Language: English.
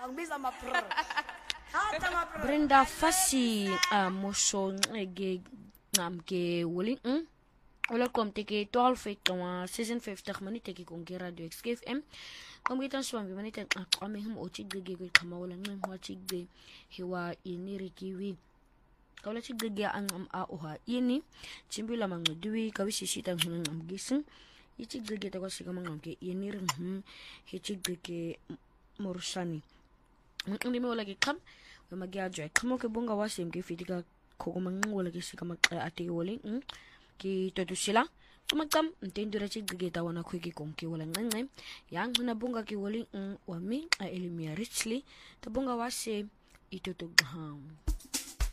bangibiza ama-brr. Hayi ama-brr. Brenda fasi moso ke woli Ola kom teke 12:56 minute ke konke radio XFM. Komgitan swambi manite aqame him ochigige ke qhamawala ncim wa chigge hewa inirikiwi. Kawla chigge angam a oha ini chimbila mangdiwi kawishishita ngam gisin. Ichigge ta kwasika mangamke inir he chigge morushani. Ngimi wala ke qam magya joy qamo ke bunga wasim ke fitika khogomang wala ke sika maqqa ate woli ki totusila umaqam ntendura chigigeta wana kweki konke wala nqenqe yang nabunga ki woli wami a elimia richly tabunga wase itotogham